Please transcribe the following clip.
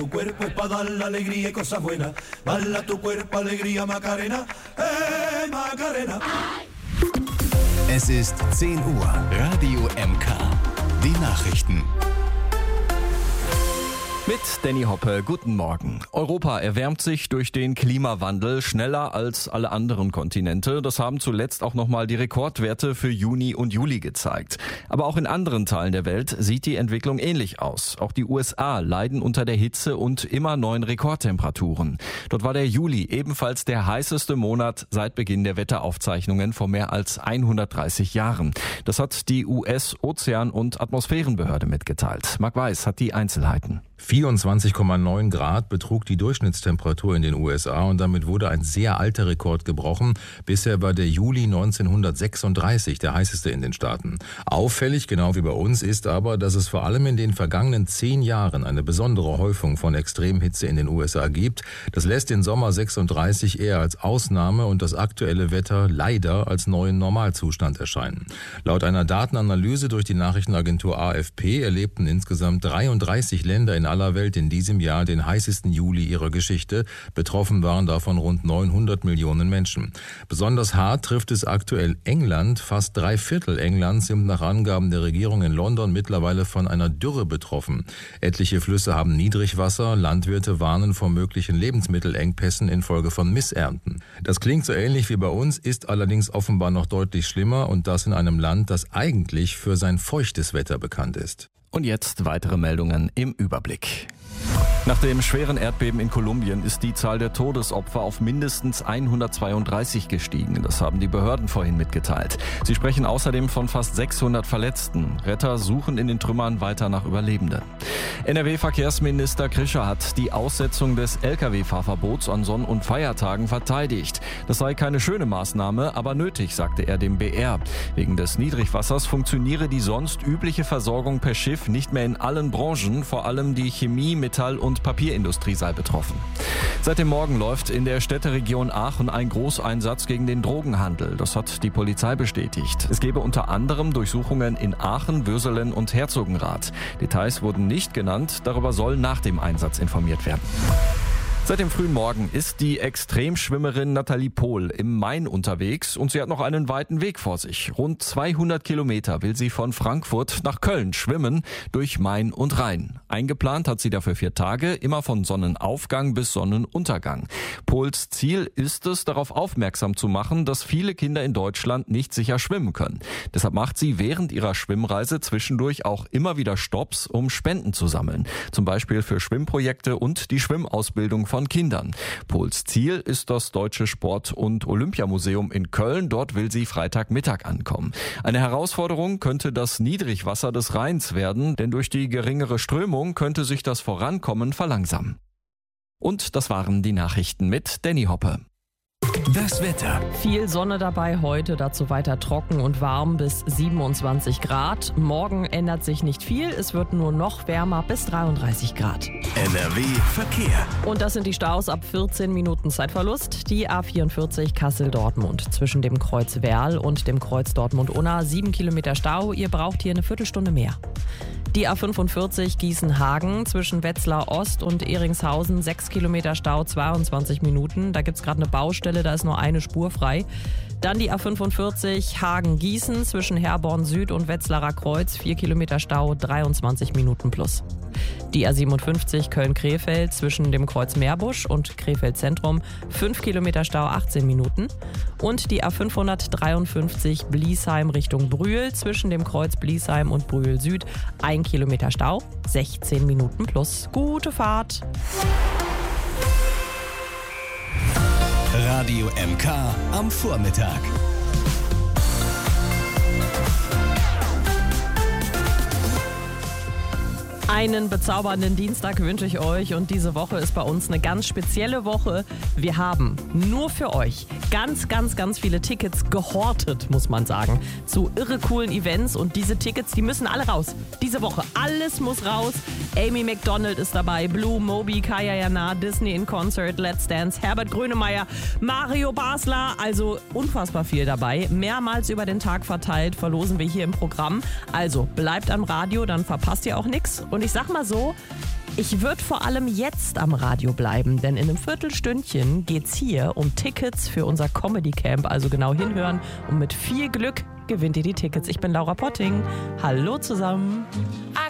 Tu cuerpo es para dar la alegría y cosas buenas. Bala tu cuerpo, alegría, Macarena. Macarena. Es ist 10 Uhr. Radio MK. Die Nachrichten. Mit Danny Hoppe, guten Morgen. Europa erwärmt sich durch den Klimawandel schneller als alle anderen Kontinente. Das haben zuletzt auch nochmal die Rekordwerte für Juni und Juli gezeigt. Aber auch in anderen Teilen der Welt sieht die Entwicklung ähnlich aus. Auch die USA leiden unter der Hitze und immer neuen Rekordtemperaturen. Dort war der Juli ebenfalls der heißeste Monat seit Beginn der Wetteraufzeichnungen vor mehr als 130 Jahren. Das hat die US-Ozean- und Atmosphärenbehörde mitgeteilt. Marc Weiß hat die Einzelheiten. 24,9 Grad betrug die Durchschnittstemperatur in den USA und damit wurde ein sehr alter Rekord gebrochen. Bisher war der Juli 1936 der heißeste in den Staaten. Auffällig, genau wie bei uns, ist aber, dass es vor allem in den vergangenen 10 Jahren eine besondere Häufung von Extremhitze in den USA gibt. Das lässt den Sommer 36 eher als Ausnahme und das aktuelle Wetter leider als neuen Normalzustand erscheinen. Laut einer Datenanalyse durch die Nachrichtenagentur AFP erlebten insgesamt 33 Länder in aller Welt in diesem Jahr den heißesten Juli ihrer Geschichte. Betroffen waren davon rund 900 Millionen Menschen. Besonders hart trifft es aktuell England. Fast 3/4 Englands sind nach Angaben der Regierung in London mittlerweile von einer Dürre betroffen. Etliche Flüsse haben Niedrigwasser. Landwirte warnen vor möglichen Lebensmittelengpässen infolge von Missernten. Das klingt so ähnlich wie bei uns, ist allerdings offenbar noch deutlich schlimmer und das in einem Land, das eigentlich für sein feuchtes Wetter bekannt ist. Und jetzt weitere Meldungen im Überblick. Nach dem schweren Erdbeben in Kolumbien ist die Zahl der Todesopfer auf mindestens 132 gestiegen. Das haben die Behörden vorhin mitgeteilt. Sie sprechen außerdem von fast 600 Verletzten. Retter suchen in den Trümmern weiter nach Überlebenden. NRW-Verkehrsminister Krischer hat die Aussetzung des Lkw-Fahrverbots an Sonn- und Feiertagen verteidigt. Das sei keine schöne Maßnahme, aber nötig, sagte er dem BR. Wegen des Niedrigwassers funktioniere die sonst übliche Versorgung per Schiff nicht mehr in allen Branchen, vor allem die Chemie, Metall- und Papierindustrie sei betroffen. Seit dem Morgen läuft in der Städteregion Aachen ein Großeinsatz gegen den Drogenhandel. Das hat die Polizei bestätigt. Es gebe unter anderem Durchsuchungen in Aachen, Würselen und Herzogenrath. Details wurden nicht genannt, darüber soll nach dem Einsatz informiert werden. Seit dem frühen Morgen ist die Extremschwimmerin Nathalie Pohl im Main unterwegs und sie hat noch einen weiten Weg vor sich. Rund 200 Kilometer will sie von Frankfurt nach Köln schwimmen, durch Main und Rhein. Eingeplant hat sie dafür 4 Tage, immer von Sonnenaufgang bis Sonnenuntergang. Pohls Ziel ist es, darauf aufmerksam zu machen, dass viele Kinder in Deutschland nicht sicher schwimmen können. Deshalb macht sie während ihrer Schwimmreise zwischendurch auch immer wieder Stopps, um Spenden zu sammeln. Zum Beispiel für Schwimmprojekte und die Schwimmausbildung von Kindern. Pohls Ziel ist das Deutsche Sport- und Olympiamuseum in Köln. Dort will sie Freitagmittag ankommen. Eine Herausforderung könnte das Niedrigwasser des Rheins werden, denn durch die geringere Strömung könnte sich das Vorankommen verlangsamen. Und das waren die Nachrichten mit Danny Hoppe. Das Wetter. Viel Sonne dabei heute, dazu weiter trocken und warm bis 27 Grad. Morgen ändert sich nicht viel, es wird nur noch wärmer bis 33 Grad. NRW Verkehr. Und das sind die Staus ab 14 Minuten Zeitverlust. Die A44 Kassel-Dortmund zwischen dem Kreuz Werl und dem Kreuz Dortmund-Unna 7 Kilometer Stau. Ihr braucht hier eine Viertelstunde mehr. Die A45 Gießen-Hagen zwischen Wetzlar Ost und Eringshausen 6 Kilometer Stau, 22 Minuten. Da gibt es gerade eine Baustelle, da ist nur eine Spur frei. Dann die A45 Hagen-Gießen zwischen Herborn Süd und Wetzlarer Kreuz 4 Kilometer Stau, 23 Minuten plus. Die A57 Köln-Krefeld zwischen dem Kreuz Meerbusch und Krefeld Zentrum 5 Kilometer Stau, 18 Minuten. Und die A553 Bliesheim Richtung Brühl zwischen dem Kreuz Bliesheim und Brühl Süd 1 Kilometer Stau, 16 Minuten plus. Gute Fahrt! Radio MK am Vormittag. Einen bezaubernden Dienstag wünsche ich euch und diese Woche ist bei uns eine ganz spezielle Woche. Wir haben nur für euch ganz viele Tickets gehortet, muss man sagen, zu irre coolen Events und diese Tickets, die müssen alle raus. Diese Woche, alles muss raus. Amy Macdonald ist dabei, Blue, Moby, Kaya Jana, Disney in Concert, Let's Dance, Herbert Grönemeyer, Mario Basler, also unfassbar viel dabei. Mehrmals über den Tag verteilt verlosen wir hier im Programm. Also bleibt am Radio, dann verpasst ihr auch nichts. Und ich sag mal so, Ich würde vor allem jetzt am Radio bleiben, denn in einem Viertelstündchen geht's hier um Tickets für unser Comedy Camp. Also genau hinhören und mit viel Glück gewinnt ihr die Tickets. Ich bin Laura Potting. Hallo zusammen. I